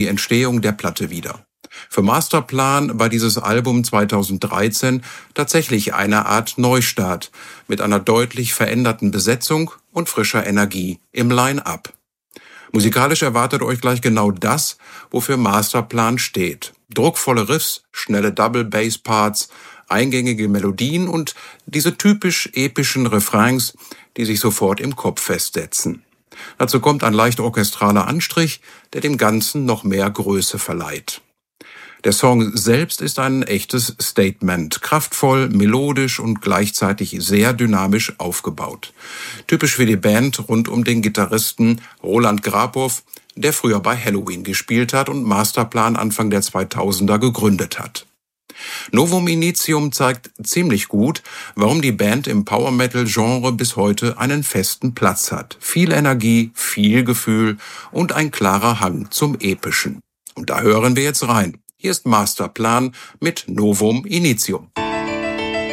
Entstehung der Platte wider. Für Masterplan war dieses Album 2013 tatsächlich eine Art Neustart mit einer deutlich veränderten Besetzung und frischer Energie im Line-Up. Musikalisch erwartet euch gleich genau das, wofür Masterplan steht. Druckvolle Riffs, schnelle Double-Bass-Parts, eingängige Melodien und diese typisch epischen Refrains, die sich sofort im Kopf festsetzen. Dazu kommt ein leicht orchestraler Anstrich, der dem Ganzen noch mehr Größe verleiht. Der Song selbst ist ein echtes Statement, kraftvoll, melodisch und gleichzeitig sehr dynamisch aufgebaut. Typisch für die Band rund um den Gitarristen Roland Grapow, der früher bei Helloween gespielt hat und Masterplan Anfang der 2000er gegründet hat. Novum Initium zeigt ziemlich gut, warum die Band im Power-Metal-Genre bis heute einen festen Platz hat. Viel Energie, viel Gefühl und ein klarer Hang zum Epischen. Und da hören wir jetzt rein. Hier ist Masterplan mit Novum Initium.